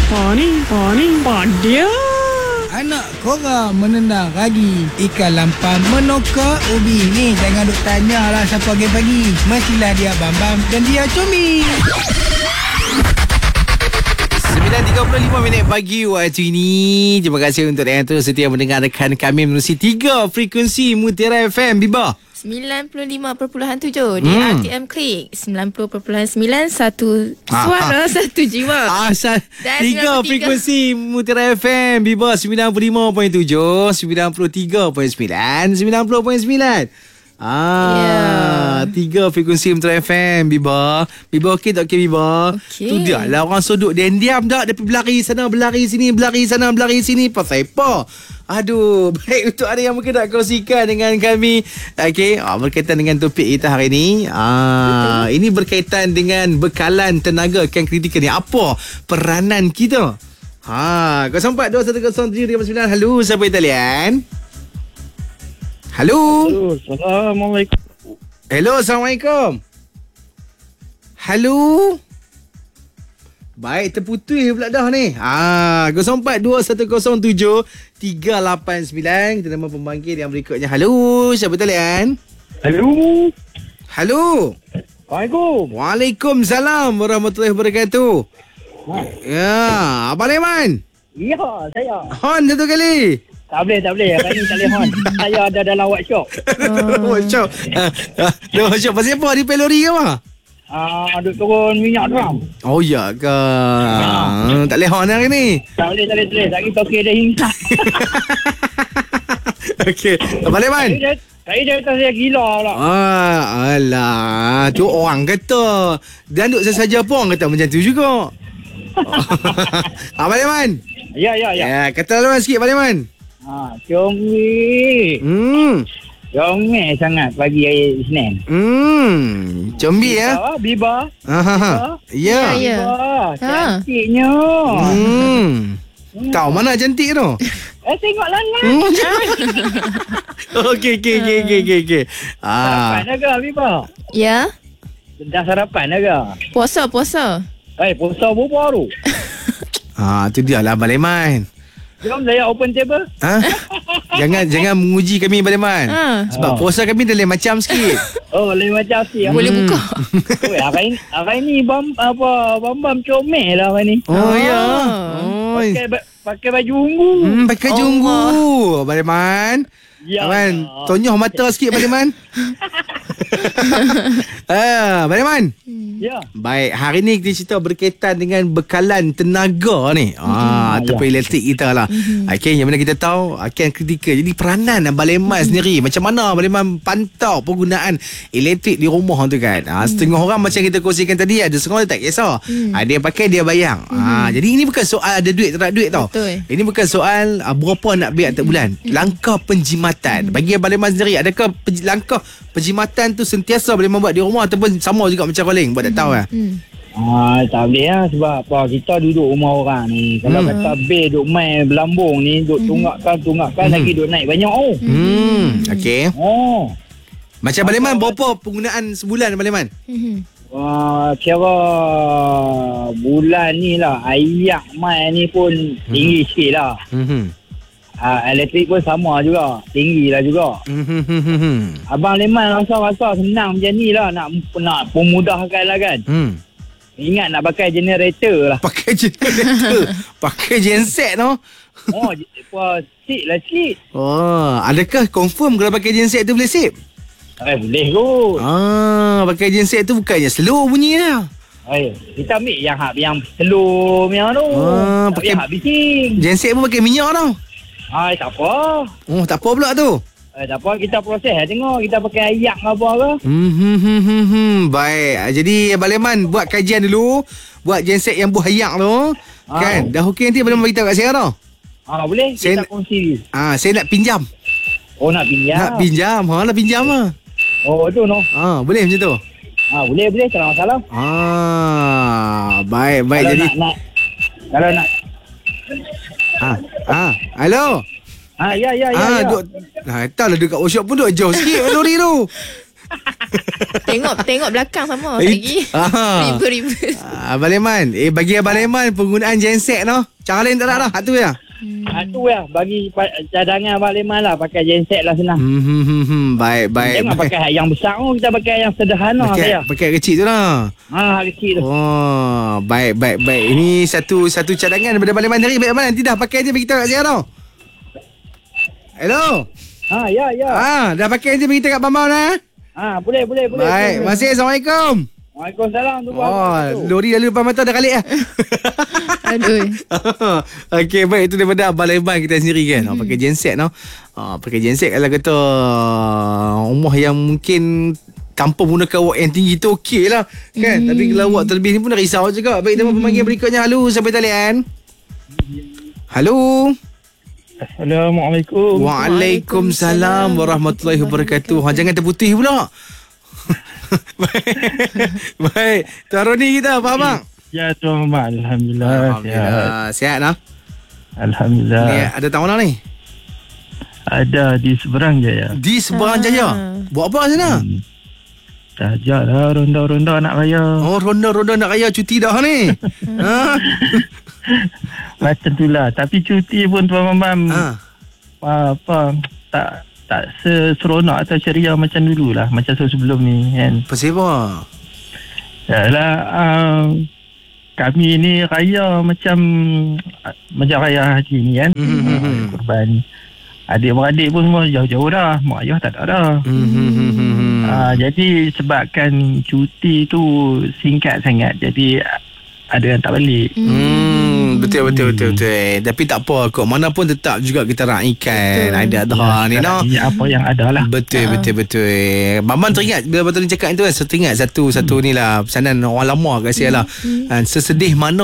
Padia. Anak korang menendang ragi, ikan lampam menokak ubi. Ni jangan duk tanya lah siapa pagi-pagi. Mestilah dia Bambam dan dia Combi. 9.35 minit pagi waktu ini. Terima kasih untuk yang terus setia mendengar rekan kami menerusi 3 frekuensi Mutiara FM. Biba 95.7 di RTM Klik, 90.9 satu suara satu jiwa. Dan 3 frekuensi Mutiara FM. Biba 95.7, 93.9, 90.9. 3 frekuensi Mutiara FM. Biba okey tak okey Biba? Okey. Tu dia lah orang soduk diam tak. Dia berlari sana, berlari sini, berlari sana, berlari sini. Pasal apa? Aduh, baik untuk ada yang mungkin nak kongsikan dengan kami. Okey, berkaitan dengan topik kita hari ini. Ini berkaitan dengan bekalan tenaga yang kritikal ni. Apa peranan kita? 04210309. Halo, siapa di talian? Halo. Assalamualaikum. Hello, Assalamualaikum. Halo. Baik, terputus pula dah ni. 0421073891. Kita nama pembangkit yang berikutnya. Halo, siapa talian? Halo. Halo. Assalamualaikum. Waalaikumsalam warahmatullahi wabarakatuh. Ya, Abang Leman. Ya, saya. Hon satu kali. Tak boleh. Hari ni tak boleh hon. Saya ada dalam workshop. Workshop. Workshop pasal apa? Di pelori ke apa? Duk turun minyak drum. Oh ya ke? Tak boleh hon hari ni. Tak boleh. Lagi tokek dah hingga. Okey. Abang Leman. Saya dah kata saya gila pula. Alah. Tu orang kata. Dan duk saja pun orang kata macam tu juga. Abang Leman. Ya. Kata lawan sikit Abang Leman. Combi. Comel sangat pagi hari Isnin. Combi ya. Biba. Ya. Biba. Cantiknya. Tahu mana cantik tu? Tengok langat. Okey. Sarapan dah ke Biba? Ya. Dah sarapan dah ke? Puasa. Puasa berapa tu? Tu dia lah Abang Leman. Jom saya open table. Jangan menguji kami Abang Leman. Sebab puasa kami dah lain macam sikit. Lain macam sikit. Boleh buka. Hari ni Bam comel lah hari ni. Ya. Pakai baju ungu. Pakai baju ungu Abang Leman. Ya. Abang tonyoh mata sikit Abang Leman. Abang Leman. Ya. Baik, hari ni kita cerita berkaitan dengan bekalan tenaga ni. Ataupun elektrik kita lah. Okey, yang mana kita tahu akan kritikal. Jadi peranan Abang Leman sendiri, macam mana Abang Leman pantau penggunaan elektrik di rumah tu kan. Setengah orang macam kita kongsikan tadi, ada setengah dia tak kisah. Ada yang pakai, dia bayang. Jadi ini bukan soal ada duit tak ada duit tau. Betul. Ini bukan soal berapa nak bayar tiap bulan. Langkah penjimatan. Bagi Abang Leman sendiri, adakah langkah penjimatan tu sentiasa Abang Leman buat di rumah ataupun sama juga macam calling? Buat tak tahu lah. Tak boleh lah. Sebab apa, kita duduk rumah orang ni. Kalau kata bil duk main berlambung ni, duk tungakkan lagi duk naik banyak. Okey. Macam Abang Leman, berapa penggunaan sebulan Abang Leman? Kira bulan ni lah, ayak mai ni pun tinggi sikit lah. Elektrik pun sama juga, tinggi lah juga. Abang Leman rasa senang macam ni lah, nak memudahkan lah kan. Ingat nak pakai generator lah. Pakai generator. Pakai genset tu. Sip. Adakah confirm kalau pakai genset tu boleh sip? Boleh kot. Pakai genset tu bukannya slow bunyi lah. Kita ambil yang slow punya tu. Pakai hak bising. genset pun pakai minyak tau. Tak apa. Tak apa pula tu. Tak apa, kita proses tengok. Kita pakai ayak apa ke. Baik. Jadi Abang Leman buat kajian dulu. Buat genset yang buah ayak tu. Kan? Dah okey, nanti Abang Leman beritahu kat saya tau. Boleh. Kita kongsi. Saya nak pinjam. Nak pinjam. Nak pinjam lah. Tu no. Boleh macam tu. Boleh. Tak ada masalah. Baik. Kalau Jadi kalau nak. Halo. Ya. Taklah dekat workshop pun duk jauh sikit lori tu. Tengok belakang sama lagi. Ribu. Abang Leman, bagi Abang Leman penggunaan genset no. Cara lain tak ada dah. Hak tu ya. Tu ya, bagi cadangan Abang Leman lah, pakai genset lah senang. Baik. Jangan pakai yang besar tu, kita pakai yang sederhana saya. Pakai kecil tu lah. Kecil tu. Oh, baik. Ini satu cadangan daripada Abang Leman sendiri. Baik Abang, nanti dah pakai je bagi kita kat saya tau. Hello. Ya. Dah pakai je bagi kita kat Bambang dah. Boleh. Baik, terima kasih. Assalamualaikum. Waalaikumsalam tu. Lori lalu depan mata dah kalik lah. Aduh. Okey, baik, itu daripada Abang Leman kita sendiri kan. Pakai genset no. Pakai genset kalau kata rumah yang mungkin tanpa menggunakan awak yang tinggi tu okey lah kan. Tapi kalau awak terlebih ni pun dah risau juga. Baik, kita pemanggil berikutnya. Halo, sampai talian. Halo. Assalamualaikum. Waalaikumsalam warahmatullahi wabarakatuh. Jangan terputih pula. Baik. Tuan Roni kita, apa abang? Ya, Tuan Muhammad. Alhamdulillah. Sihat lah. Alhamdulillah. Ni ada tahu mana ni? Ada di Seberang Jaya. Di Seberang Jaya. Buat apa sana? Saja lah, ronda-ronda nak raya. Oh, ronda-ronda nak raya, cuti dah ni. Macam tu lah. Tapi cuti pun Tuan Muhammad tak seronok atau ceria macam dulu lah. Macam sebelum ni kan. Pasal Yalah, kami ni raya macam raya haji ni kan. Kurban. Adik-beradik pun semua jauh-jauh dah. Mak ayah tak ada dah. Jadi sebabkan cuti tu singkat sangat, jadi ada yang tak balik. Betul. Tapi tak apa, kok mana pun tetap juga kita raikan ada dah ni no. Apa yang ada lah. Betul. Maman teringat bila Abang Tony cakap itu kan, saya teringat satu ni lah pesanan orang lama kat saya lah. Sesedih mana